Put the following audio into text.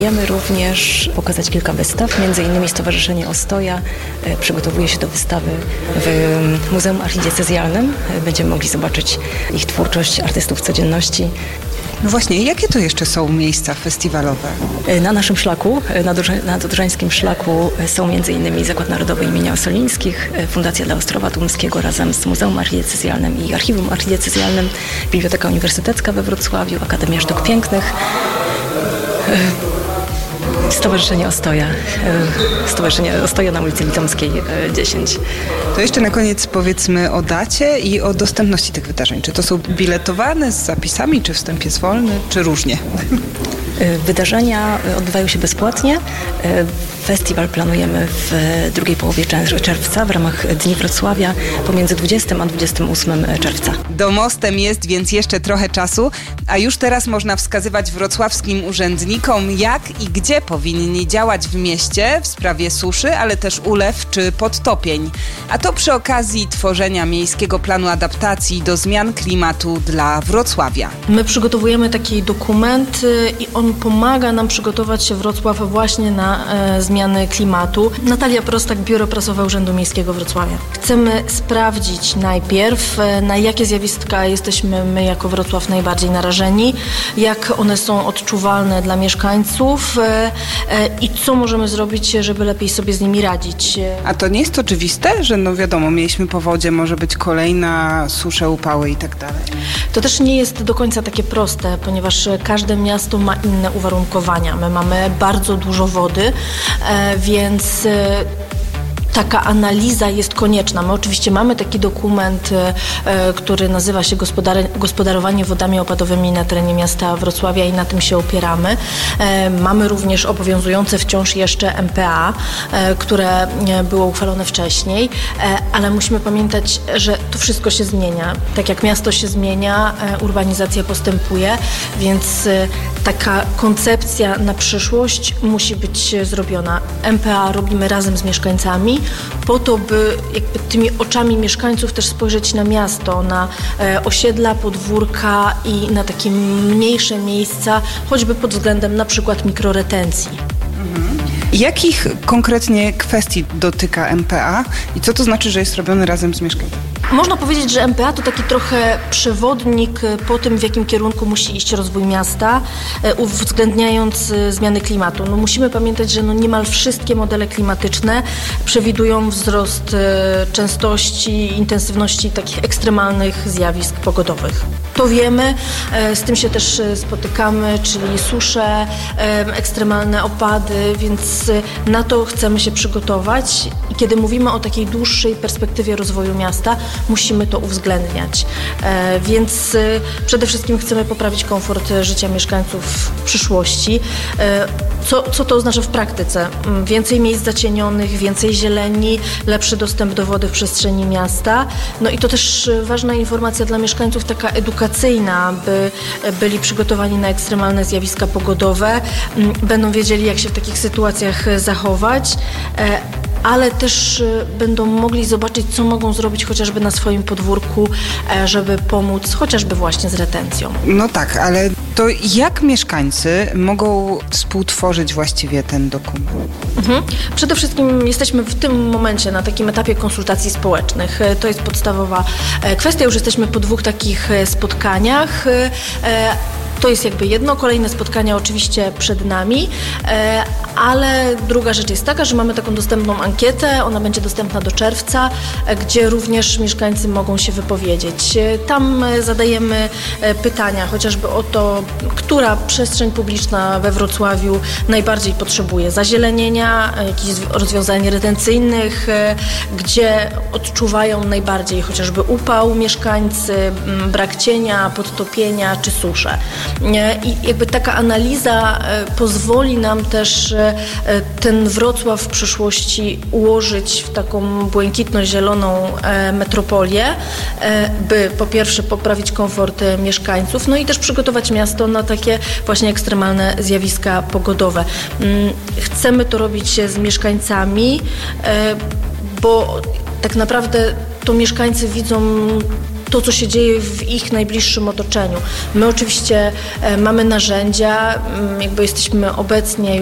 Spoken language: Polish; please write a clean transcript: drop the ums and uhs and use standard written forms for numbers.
Planujemy również pokazać kilka wystaw, m.in. Stowarzyszenie Ostoja przygotowuje się do wystawy w Muzeum Archidiecezjalnym. Będziemy mogli zobaczyć ich twórczość artystów codzienności. No właśnie, jakie to jeszcze są miejsca festiwalowe? Na naszym szlaku, na Dodrzańskim szlaku są m.in. Zakład Narodowy imienia Ossolińskich, Fundacja dla Ostrowa Tumskiego razem z Muzeum Archidiecezjalnym i Archiwum Archidiecezjalnym, Biblioteka Uniwersytecka we Wrocławiu, Akademia Sztuk Pięknych, Stowarzyszenie Ostoja na ulicy Litomskiej 10. To jeszcze na koniec powiedzmy o dacie i o dostępności tych wydarzeń. Czy to są biletowane z zapisami, czy wstęp jest wolny, czy różnie? Wydarzenia odbywają się bezpłatnie. Festiwal planujemy w drugiej połowie czerwca w ramach Dni Wrocławia pomiędzy 20 a 28 czerwca. Domostem jest więc jeszcze trochę czasu, a już teraz można wskazywać wrocławskim urzędnikom, jak i gdzie powinni działać w mieście w sprawie suszy, ale też ulew czy podtopień. A to przy okazji tworzenia miejskiego planu adaptacji do zmian klimatu dla Wrocławia. My przygotowujemy taki dokument i on pomaga nam przygotować się Wrocław właśnie na zmiany klimatu. Natalia Prostak, Biuro Prasowe Urzędu Miejskiego Wrocławia. Chcemy sprawdzić najpierw, na jakie zjawiska jesteśmy my jako Wrocław najbardziej narażeni, jak one są odczuwalne dla mieszkańców i co możemy zrobić, żeby lepiej sobie z nimi radzić. A to nie jest oczywiste, że no wiadomo, mieliśmy powodzie, może być kolejna susza, upały i tak dalej? To też nie jest do końca takie proste, ponieważ każde miasto ma inne uwarunkowania. My mamy bardzo dużo wody, więc taka analiza jest konieczna. My oczywiście mamy taki dokument, który nazywa się Gospodarowanie wodami opadowymi na terenie miasta Wrocławia i na tym się opieramy. Mamy również obowiązujące wciąż jeszcze MPA, które było uchwalone wcześniej, ale musimy pamiętać, że to wszystko się zmienia. Tak jak miasto się zmienia, urbanizacja postępuje, więc taka koncepcja na przyszłość musi być zrobiona. MPA robimy razem z mieszkańcami, po to, by jakby tymi oczami mieszkańców też spojrzeć na miasto, na osiedla, podwórka i na takie mniejsze miejsca, choćby pod względem na przykład mikroretencji. Jakich konkretnie kwestii dotyka MPA i co to znaczy, że jest robione razem z mieszkańcami? Można powiedzieć, że MPA to taki trochę przewodnik po tym, w jakim kierunku musi iść rozwój miasta, uwzględniając zmiany klimatu. No musimy pamiętać, że niemal wszystkie modele klimatyczne przewidują wzrost częstości, intensywności takich ekstremalnych zjawisk pogodowych. To wiemy, z tym się też spotykamy, czyli susze, ekstremalne opady, więc na to chcemy się przygotować i kiedy mówimy o takiej dłuższej perspektywie rozwoju miasta, musimy to uwzględniać. Więc przede wszystkim chcemy poprawić komfort życia mieszkańców w przyszłości. Co to oznacza w praktyce? Więcej miejsc zacienionych, więcej zieleni, lepszy dostęp do wody w przestrzeni miasta. No i to też ważna informacja dla mieszkańców, taka edukacyjna, by byli przygotowani na ekstremalne zjawiska pogodowe, będą wiedzieli, jak się w takich sytuacjach zachować, ale też będą mogli zobaczyć, co mogą zrobić chociażby na swoim podwórku, żeby pomóc chociażby właśnie z retencją. No tak, ale to jak mieszkańcy mogą współtworzyć właściwie ten dokument? Przede wszystkim jesteśmy w tym momencie na takim etapie konsultacji społecznych. To jest podstawowa kwestia. Już jesteśmy po 2 takich spotkaniach. To jest jakby jedno, kolejne spotkania oczywiście przed nami, ale druga rzecz jest taka, że mamy taką dostępną ankietę, ona będzie dostępna do czerwca, gdzie również mieszkańcy mogą się wypowiedzieć. Tam zadajemy pytania chociażby o to, która przestrzeń publiczna we Wrocławiu najbardziej potrzebuje zazielenienia, jakichś rozwiązań retencyjnych, gdzie odczuwają najbardziej chociażby upał mieszkańcy, brak cienia, podtopienia czy susze. I jakby taka analiza pozwoli nam też ten Wrocław w przyszłości ułożyć w taką błękitno-zieloną metropolię, by po pierwsze poprawić komfort mieszkańców, no i też przygotować miasto na takie właśnie ekstremalne zjawiska pogodowe. Chcemy to robić z mieszkańcami, bo tak naprawdę to mieszkańcy widzą to, co się dzieje w ich najbliższym otoczeniu. My oczywiście mamy narzędzia, jakby jesteśmy obecnie